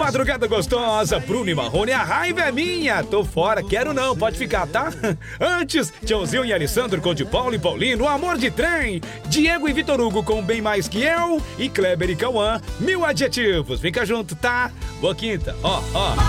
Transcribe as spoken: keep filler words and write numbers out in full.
madrugada gostosa, Bruno e Marrone, a raiva é minha. Tô fora, quero não, pode ficar, tá? Antes, Tchãozinho e Alessandro com de Paulo e Paulino, Amor de Trem. Diego e Vitor Hugo com Bem Mais Que Eu. E Kleber e Cauã, Mil Adjetivos. Fica junto, tá? Boa quinta, ó, ó.